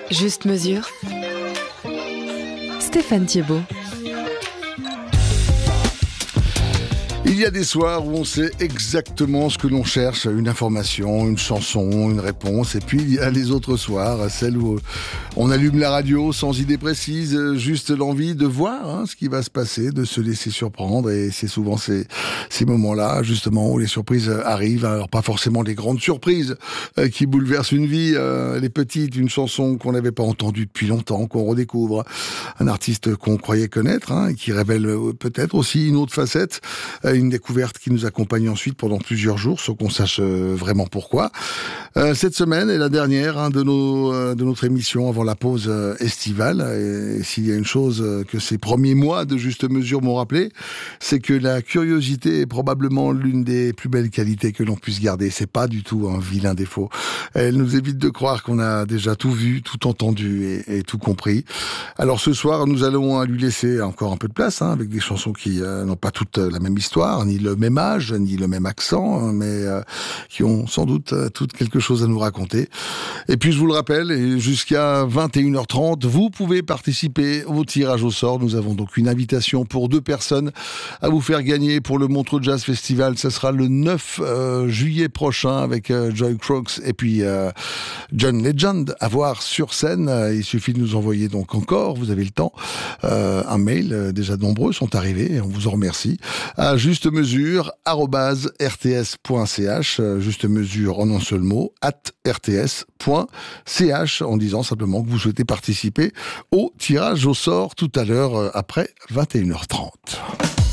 Juste mesure. Stéphane Thiebaud. Il y a des soirs où on sait exactement ce que l'on cherche, une information, une chanson, une réponse. Et puis il y a les autres soirs, celles où on allume la radio sans idée précise, juste l'envie de voir ce qui va se passer, de se laisser surprendre. Et c'est souvent ces moments-là, justement, où les surprises arrivent. Alors pas forcément les grandes surprises qui bouleversent une vie, les petites, une chanson qu'on n'avait pas entendue depuis longtemps, qu'on redécouvre, un artiste qu'on croyait connaître, et qui révèle peut-être aussi une autre facette, une découverte qui nous accompagne ensuite pendant plusieurs jours, sans qu'on sache vraiment pourquoi. Cette semaine est la dernière de notre émission avant la pause estivale. Et s'il y a une chose que ces premiers mois de Juste Mesure m'ont rappelé, c'est que la curiosité est probablement l'une des plus belles qualités que l'on puisse garder. C'est pas du tout un vilain défaut. Elle nous évite de croire qu'on a déjà tout vu, tout entendu et tout compris. Alors ce soir, nous allons lui laisser encore un peu de place, avec des chansons qui n'ont pas toutes la même histoire, ni le même âge, ni le même accent, mais qui ont sans doute toutes quelque chose à nous raconter. Et puis je vous le rappelle, et jusqu'à 21h30, vous pouvez participer au tirage au sort. Nous avons donc une invitation pour 2 personnes à vous faire gagner pour le Montreux Jazz Festival. Ce sera le 9 juillet prochain avec Joy Croaks et puis John Legend à voir sur scène. Il suffit de nous envoyer donc encore, vous avez le temps, un mail. Déjà nombreux sont arrivés et on vous en remercie. À justemesure@rts.ch, juste mesure en un seul mot, @rts.ch, en disant simplement que vous souhaitez participer au tirage au sort tout à l'heure après 21h30.